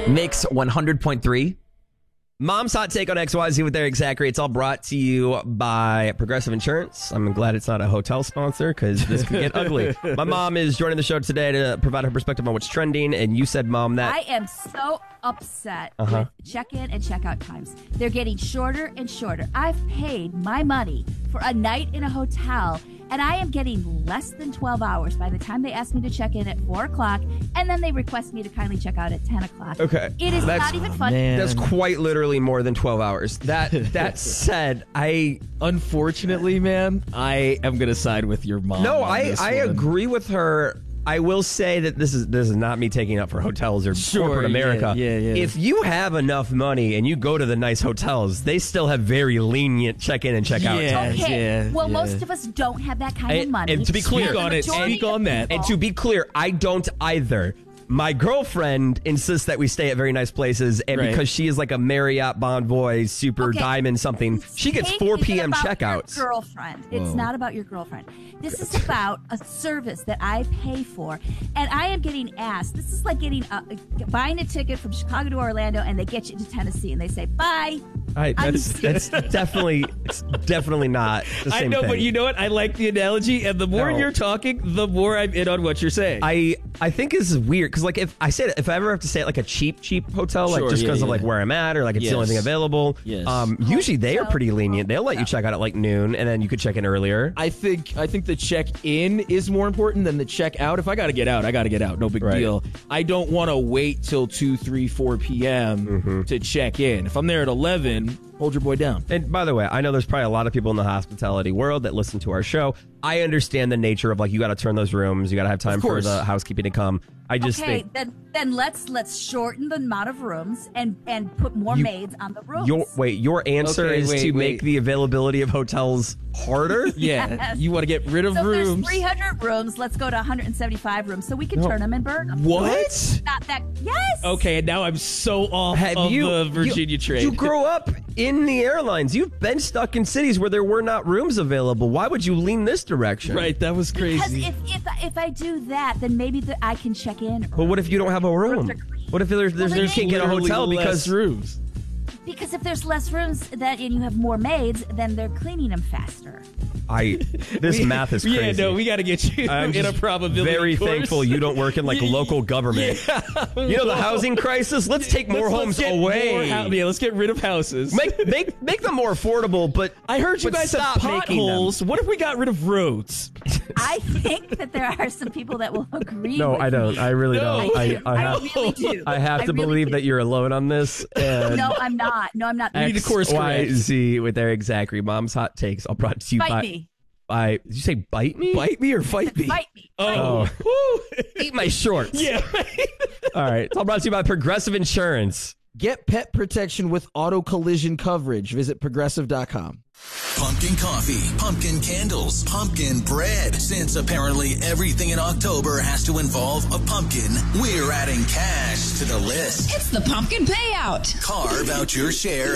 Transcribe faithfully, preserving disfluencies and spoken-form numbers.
Mix one hundred point three. Mom's Hot Take on X Y Z with Eric Zachary. It's all brought to you by Progressive Insurance. I'm glad it's not a hotel sponsor because this could get ugly. My mom is joining the show today to provide her perspective on what's trending. And you said, Mom, that... I am so upset Uh-huh. with check-in and check-out times. They're getting shorter and shorter. I've paid my money for a night in a hotel, and I am getting less than twelve hours by the time they ask me to check in at four o'clock, and then they request me to kindly check out at ten o'clock. Okay. It is That's- not even funny. Man. That's quite literally more than twelve hours. That that said, I... Unfortunately, man, I am going to side with your mom. No, on I, this I one. agree with her. I will say that this is this is not me taking up for hotels or Sure, corporate America. yeah, yeah, yeah. If you have enough money and you go to the nice hotels, they still have very lenient check-in and check-out Yeah. times. Okay, yeah, well, yeah. most of us don't have that kind And- of money. and to be clear- Speak The on it. majority Speak of on that. people- And to be clear, I don't either. My girlfriend insists that we stay at very nice places, and Right. because she is like a Marriott Bonvoy, super Okay. diamond something, she gets Take four it p.m. about checkouts. Your girlfriend. It's Whoa. not about your girlfriend. This is about a service that I pay for, and I am getting asked. This is like getting a, buying a ticket from Chicago to Orlando, and they get you to Tennessee, and they say bye. Right, I'm that's, that's definitely it's definitely not the I same know, thing. but you know what? I like the analogy, and the more No. you're talking, the more I'm in on what you're saying. I I think this is weird because like if I say it, if I ever have to stay at like a cheap cheap hotel, like Sure, just yeah, because of yeah. like where I'm at or like it's the only Yes. thing available. Yes. Um, usually they are pretty lenient. They'll let you Hotel. check out at like noon, and then you could check in earlier. I think I think the check in is more important than the check out. If I got to get out, I got to get out. No big Right. deal. I don't want to wait till two, three, four p.m. Mm-hmm. to check in. If I'm there at eleven, hold your boy down. And by the way, I know there's probably a lot of people in the hospitality world that listen to our show. I understand the nature of like you got to turn those rooms, you got to have time Of for course. the housekeeping to come. I just Okay, think then then let's let's shorten the amount of rooms and and put more You- maids on the rooms. your wait, your answer Okay, is wait, to wait. make the availability of hotels harder. Yeah, Yes. you want to get rid of so if there's rooms. three hundred rooms, let's go to one hundred seventy-five rooms so we can No. turn them and burn them. What? Not that. Yes. Okay, and now I'm so off Have of you, the Virginia you, train. You grow up in the airlines. You've been stuck in cities where there were not rooms available. Why would you lean this direction? Right, that was Because crazy. if if if I do that, then maybe the, I can check in. But what if you don't have a room? Rooms are clean. What if there's, there's Well, you then can't get a Literally hotel less because rooms. Because if there's less rooms that and you have more maids, then they're cleaning them faster. I this We- math is crazy. Yeah, no, we got to get you I'm in a just probability very course. thankful you don't work in like Yeah, local government. You know the housing crisis. Let's take more Let's- homes let's get away. more hou- yeah, let's get rid of houses. Make make make them more affordable. But I heard you but guys stop have making them. potholes. What if we got rid of roads? I think that there are some people that will agree. No, with I don't. me. I really No. don't. I, I I have really do. I have to really believe do. that you're alone on this. And No, I'm not. No, I'm not. We need to course X correct. Y Z with Eric Zachary. Mom's hot takes. All brought to you Fight by me. by. Did you say bite me? Bite me or fight me? Fight me. Oh. Woo. Eat my shorts. Yeah. All right. It's all brought to you by Progressive Insurance. Get pet protection with auto collision coverage. Visit progressive dot com. Pumpkin coffee, pumpkin candles, pumpkin bread. Since apparently everything in October has to involve a pumpkin, we're adding cash to the list. It's the pumpkin payout. Carve out your share